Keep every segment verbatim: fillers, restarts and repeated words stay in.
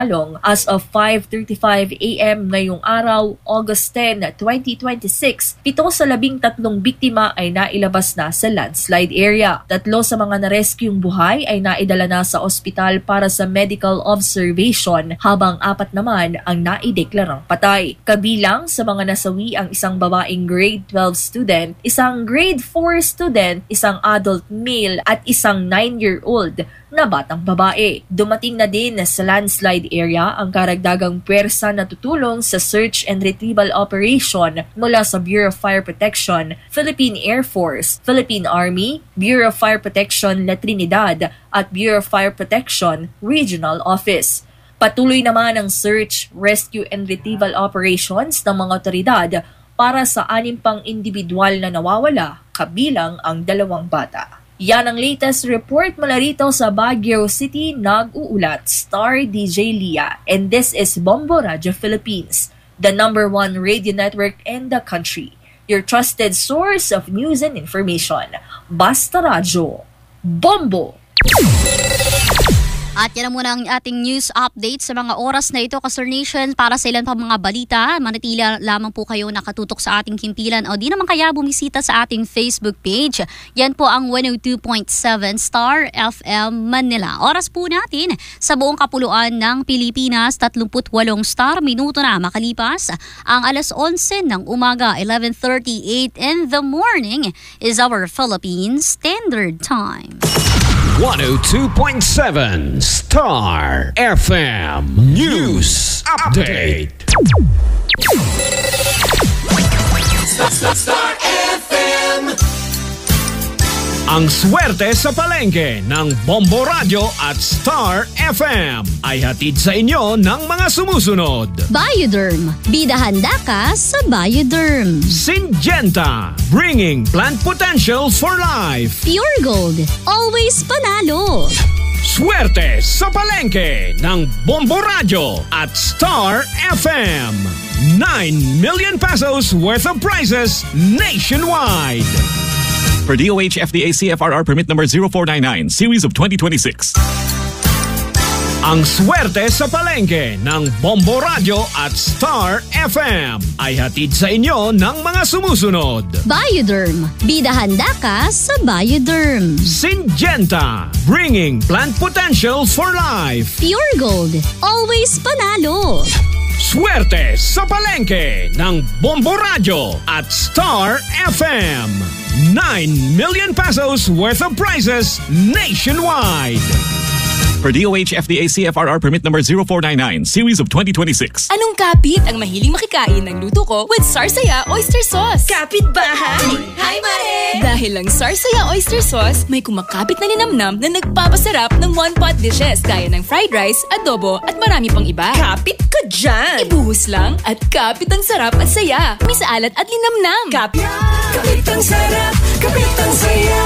Along as of five thirty-five a m ngayong araw, August tenth, twenty twenty-six, pito sa labing tatlong biktima ay nailabas na sa landslide area. Tatlo sa mga narescueng buhay ay naidala na sa ospital para sa medical observation, habang apat naman ang naideklarang patay. Kabilang sa mga nasawi ang isang babaeng grade twelve student, isang grade four student, isang adult male at isang nine-year-old na batang babae. Dumating na din sa landslide area ang karagdagang pwersa na tutulong sa search and retrieval operation mula sa Bureau of Fire Protection, Philippine Air Force, Philippine Army, Bureau of Fire Protection La Trinidad at Bureau of Fire Protection Regional Office. Patuloy naman ang search, rescue and retrieval operations ng mga otoridad para sa anim pang individual na nawawala, kabilang ang dalawang bata. Yan ang latest report mula rito sa Baguio City. Nag-uulat Star D J Leah, and this is Bombo Radio Philippines, the number one radio network in the country. Your trusted source of news and information. Basta Radyo. Bombo! At yan na muna ang ating news update sa mga oras na ito, Kasur Nation. Para sa ilan pang mga balita, manatili lamang po kayo nakatutok sa ating himpilan o di naman kaya bumisita sa ating Facebook page. Yan po ang one oh two point seven Star F M Manila. Oras po natin sa buong kapuluan ng Pilipinas, thirty-eight star minuto na makalipas ang alas onse ng umaga, eleven thirty-eight in the morning is our Philippine Standard Time. one oh two point seven Star F M News Update. Star F M. Ang swerte sa palengke ng Bombo Radio at Star F M ay hatid sa inyo ng mga sumusunod. Bioderm, bida handa ka sa Bioderm. Syngenta, bringing plant potential for life. Pure Gold, always panalo. Swerte sa palengke ng Bombo Radio at Star F M. nine million pesos worth of prizes nationwide. For D O H F D A C F R R permit number zero four nine nine, series of twenty twenty-six. Ang swerte sa palengke ng Bombo Radio at Star F M ay hatid sa inyo ng mga sumusunod. Bioderm, bida handa ka sa Bioderm. Syngenta, bringing plant potential for life. Pure Gold, always panalo. Swerte sa palengke ng Bombo Radio at Star F M. nine million pesos worth of prizes nationwide. For D O H F D A C F R R permit number zero four nine nine, series of twenty twenty-six. Anong kapit ang mahiling makikain ng luto ko with Sarsaya Oyster Sauce? Kapit bahay! Hi, Mare! Dahil lang Sarsaya Oyster Sauce, may kumakapit na ninamnam na nagpapasarap ng one-pot dishes gaya ng fried rice, adobo at marami pang iba. Kapit ka dyan! Ibuhos lang at kapit ang sarap at saya. May saalat at linamnam. Kapit! Kapit ang sarap! Kapit ang saya!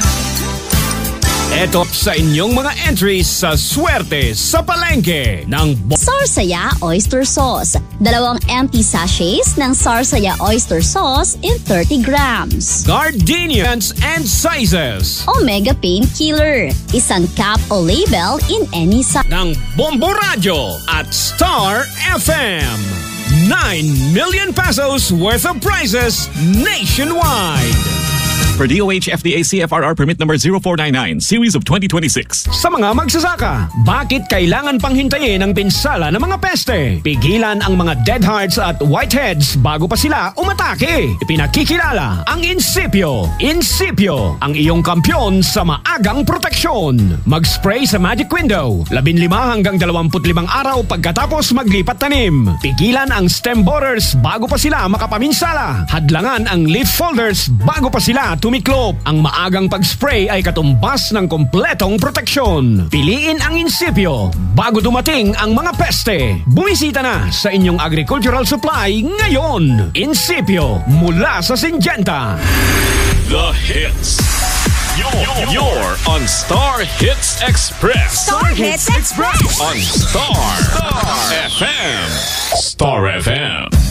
Eto sa inyong mga entries sa swerte sa palengke ng Bo- Sarsaya Oyster Sauce. Dalawang empty sachets ng Sarsaya Oyster Sauce in thirty grams. Gardenias and sizes Omega Painkiller. Isang cap o label in any size. ng Bombo Radio at Star F M. nine million pesos worth of prizes nationwide. For D O H F D A C F R R permit number zero four nine nine, series of twenty twenty-six. Sa mga magsasaka, bakit kailangan pang hintayin ang pinsala ng mga peste? Pigilan ang mga dead hearts at whiteheads bago pa sila umatake. Ipinakikilala ang Incipio. Incipio, ang iyong kampyon sa maagang proteksyon. Mag-spray sa Magic Window. labinlima hanggang dalawamput limang araw pagkatapos maglipat tanim. Pigilan ang stem borers bago pa sila makapaminsala. Hadlangan ang leaf folders bago pa sila tumiklop. Ang maagang pag-spray ay katumbas ng kompletong proteksyon. Piliin ang Incipio bago dumating ang mga peste. Bumisita na sa inyong agricultural supply ngayon. Incipio mula sa Syngenta. The hits. You're, you're on Star Hits Express. Star Hits Express. On Star, Star F M. Star F M.